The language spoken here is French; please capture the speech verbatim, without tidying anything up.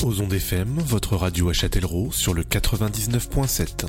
Aux Ondes F M, votre radio à Châtellerault sur le quatre-vingt-dix-neuf point sept.